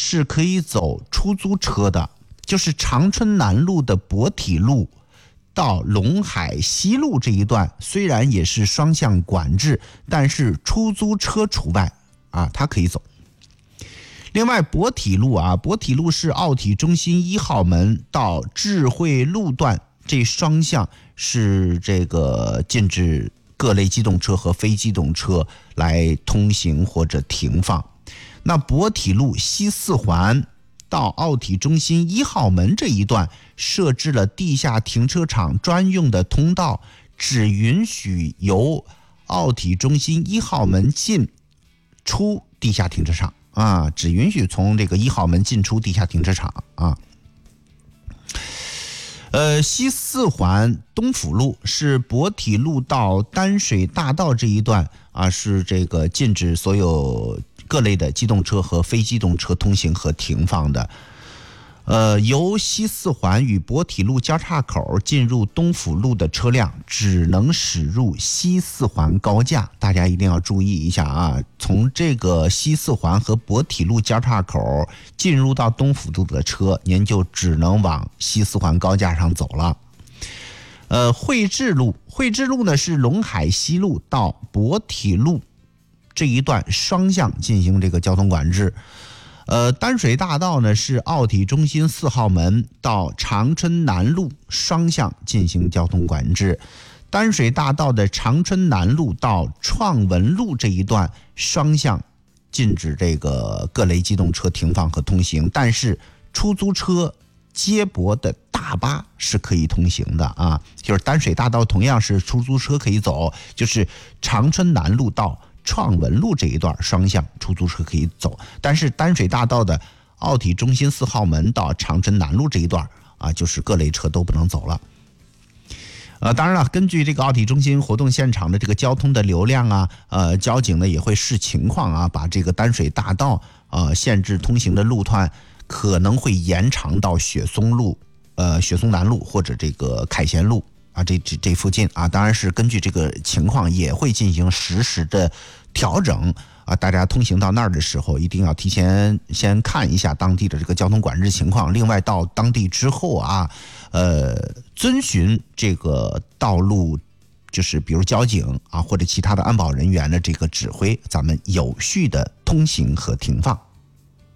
是可以走出租车的，就是长春南路的博体路到陇海西路这一段，虽然也是双向管制，但是出租车除外啊，它可以走。另外，博体路是奥体中心1号门到智慧路段，这双向是这个禁止各类机动车和非机动车来通行或者停放。那博体路西4环到奥体中心1号门这一段设置了地下停车场专用的通道，只允许由奥体中心1号门进出地下停车场啊，只允许从这个1号门进出地下停车场啊。西4环东辅路是博体路到丹水大道这一段啊，是这个禁止所有各类的机动车和非机动车通行和停放的。由西4环与博体路交叉口进入东辅路的车辆只能驶入西4环高架，大家一定要注意一下啊！从这个西4环和博体路交叉口进入到东辅路的车，您就只能往西4环高架上走了。汇智路呢是陇海西路到博体路这一段双向进行这个交通管制。丹水大道呢是奥体中心4号门到长春南路双向进行交通管制。丹水大道的长春南路到创文路这一段双向禁止这个各类机动车停放和通行，但是出租车、接驳的大巴是可以通行的啊。就是丹水大道同样是出租车可以走，就是长春南路到创文路这一段双向出租车可以走，但是丹水大道的奥体中心4号门到长春南路这一段啊，就是各类车都不能走了。当然了，根据这个奥体中心活动现场的这个交通的流量啊，交警呢也会视情况啊，把这个丹水大道限制通行的路段可能会延长到雪松路、雪松南路或者这个凯贤路。啊，这附近啊，当然是根据这个情况也会进行实时的调整啊。大家通行到那儿的时候，一定要提前先看一下当地的这个交通管制情况。另外，到当地之后啊，遵循这个道路，就是比如交警啊或者其他的安保人员的这个指挥，咱们有序的通行和停放。